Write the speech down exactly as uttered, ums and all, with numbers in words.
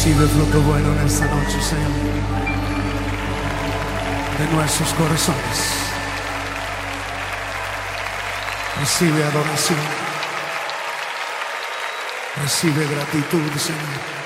Recibe fruto bueno en esta noche, Señor, de nuestros corazones. Recibe adoración, recibe gratitud, Señor.